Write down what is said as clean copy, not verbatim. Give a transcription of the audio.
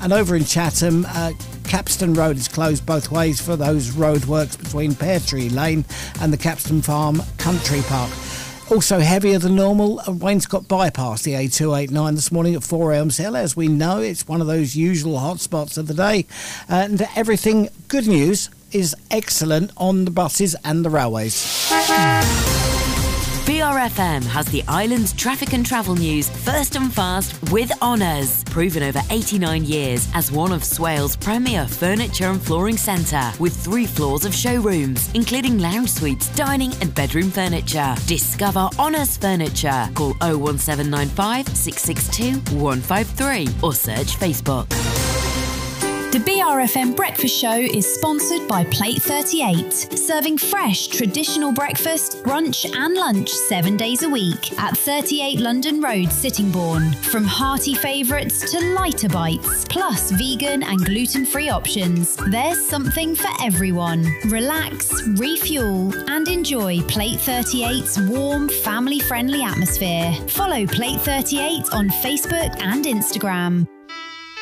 And over in Chatham, Capstan Road is closed both ways for those roadworks between Pear Tree Lane and the Capstan Farm Country Park. Also heavier than normal, Wainscott bypass the A289 this morning at 4 Elms Hill. As we know, it's one of those usual hotspots of the day. And everything, good news, is excellent on the buses and the railways. BRFM has the island's traffic and travel news first and fast with honours. Proven over 89 years as one of Swales' premier furniture and flooring centre, with 3 floors of showrooms, including lounge suites, dining and bedroom furniture. Discover Honours Furniture. Call 01795 662 153 or search Facebook. The BRFM Breakfast Show is sponsored by Plate 38, serving fresh, traditional breakfast, brunch and lunch 7 days a week at 38 London Road, Sittingbourne. From hearty favourites to lighter bites, plus vegan and gluten-free options, there's something for everyone. Relax, refuel and enjoy Plate 38's warm, family-friendly atmosphere. Follow Plate 38 on Facebook and Instagram.